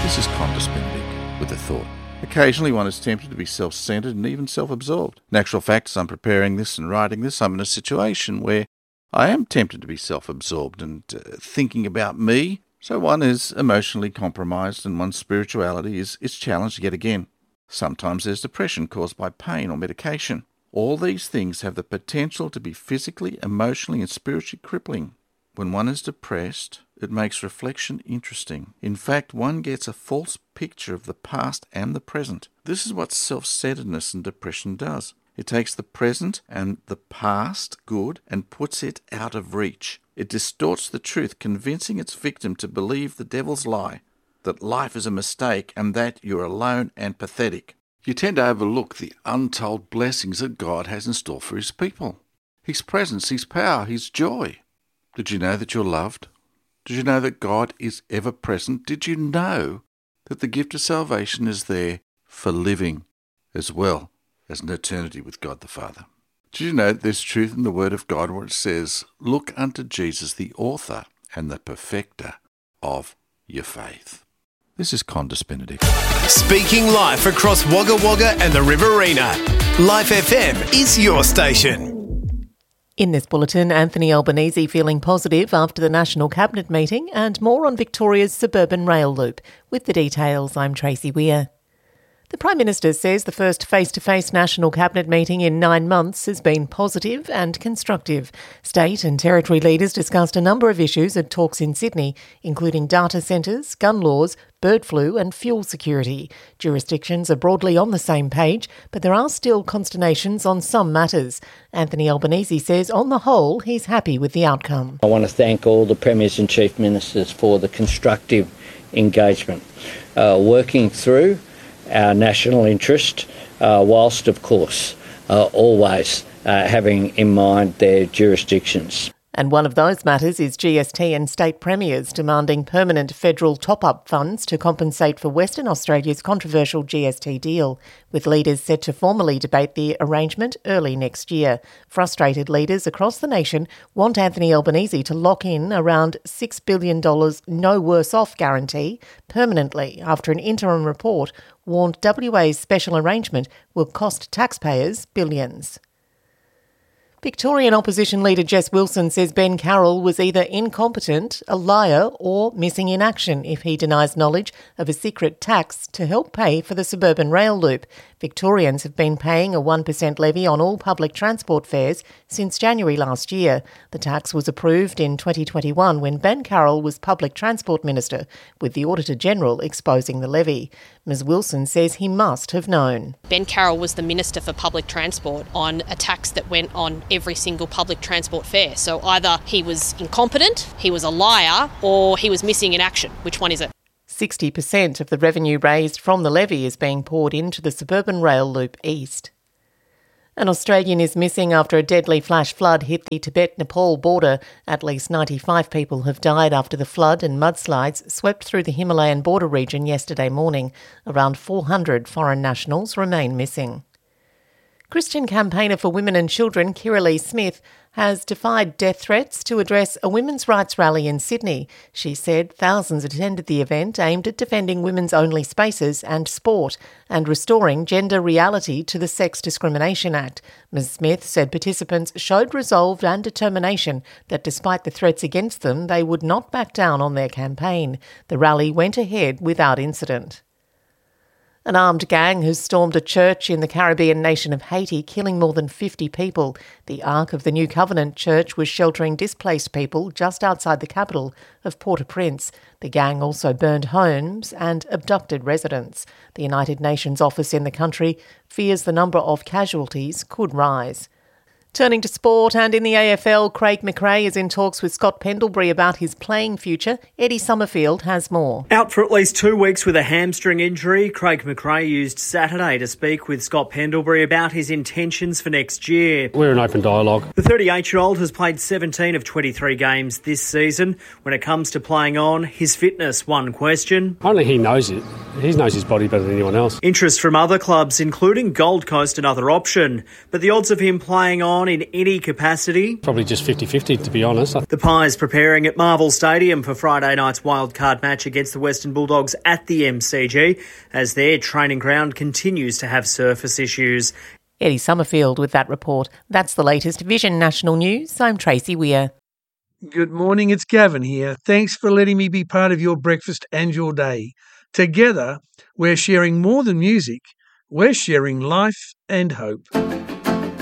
This is Qantas Benedict with a thought. Occasionally one is tempted to be self-centred and even self-absorbed. In actual fact, as I'm preparing this and writing this, I'm in a situation where I am tempted to be self-absorbed and thinking about me. So one is emotionally compromised and one's spirituality is challenged yet again. Sometimes there's depression caused by pain or medication. All these things have the potential to be physically, emotionally and spiritually crippling. When one is depressed, it makes reflection interesting. In fact, one gets a false picture of the past and the present. This is what self-centeredness and depression does. It takes the present and the past good and puts it out of reach. It distorts the truth, convincing its victim to believe the devil's lie, that life is a mistake and that you're alone and pathetic. You tend to overlook the untold blessings that God has in store for his people. His presence, his power, his joy. Did you know that you're loved? Did you know that God is ever present? Did you know that the gift of salvation is there for living as well as an eternity with God the Father? Did you know that there's truth in the Word of God where it says, "Look unto Jesus, the author and the perfecter of your faith"? This is Qantas Benedict. Speaking life across Wagga Wagga and the Riverina. Life FM is your station. In this bulletin, Anthony Albanese feeling positive after the National Cabinet meeting and more on Victoria's suburban rail loop. With the details, I'm Tracy Weir. The Prime Minister says the first face-to-face National Cabinet meeting in 9 months has been positive and constructive. State and territory leaders discussed a number of issues at talks in Sydney, including data centres, gun laws, bird flu and fuel security. Jurisdictions are broadly on the same page, but there are still consternations on some matters. Anthony Albanese says on the whole he's happy with the outcome. I want to thank all the Premiers and Chief Ministers for the constructive engagement, working through our national interest, whilst, of course, always having in mind their jurisdictions. And one of those matters is GST and state premiers demanding permanent federal top-up funds to compensate for Western Australia's controversial GST deal, with leaders set to formally debate the arrangement early next year. Frustrated leaders across the nation want Anthony Albanese to lock in around $6 billion no worse off guarantee permanently after an interim report warned WA's special arrangement will cost taxpayers billions. Victorian opposition leader Jess Wilson says Ben Carroll was either incompetent, a liar or missing in action if he denies knowledge of a secret tax to help pay for the suburban rail loop. Victorians have been paying a 1% levy on all public transport fares since January last year. The tax was approved in 2021 when Ben Carroll was Public Transport Minister, with the Auditor-General exposing the levy. Ms Wilson says he must have known. Ben Carroll was the Minister for Public Transport on a tax that went on every single public transport fare. So either he was incompetent, he was a liar, or he was missing in action. Which one is it? 60% of the revenue raised from the levy is being poured into the suburban rail loop east. An Australian is missing after a deadly flash flood hit the Tibet-Nepal border. At least 95 people have died after the flood and mudslides swept through the Himalayan border region yesterday morning. Around 400 foreign nationals remain missing. Christian campaigner for women and children Kirralie Smith has defied death threats to address a women's rights rally in Sydney. She said thousands attended the event aimed at defending women's only spaces and sport and restoring gender reality to the Sex Discrimination Act. Ms Smith said participants showed resolve and determination that despite the threats against them, they would not back down on their campaign. The rally went ahead without incident. An armed gang has stormed a church in the Caribbean nation of Haiti, killing more than 50 people. The Ark of the New Covenant Church was sheltering displaced people just outside the capital of Port-au-Prince. The gang also burned homes and abducted residents. The United Nations office in the country fears the number of casualties could rise. Turning to sport, and in the AFL, Craig McRae is in talks with Scott Pendlebury about his playing future. Eddie Summerfield has more. Out for at least 2 weeks with a hamstring injury, Craig McRae used Saturday to speak with Scott Pendlebury about his intentions for next year. We're in open dialogue. The 38-year-old has played 17 of 23 games this season. When it comes to playing on, his fitness, one question. Only he knows it. He knows his body better than anyone else. Interest from other clubs, including Gold Coast, another option. But the odds of him playing on on in any capacity? Probably just 50-50, to be honest. The Pies preparing at Marvel Stadium for Friday night's wildcard match against the Western Bulldogs at the MCG, as their training ground continues to have surface issues. Eddie Summerfield with that report. That's the latest Vision National News. I'm Tracy Weir. Good morning, it's Gavin here. Thanks for letting me be part of your breakfast and your day. Together, we're sharing more than music. We're sharing life and hope.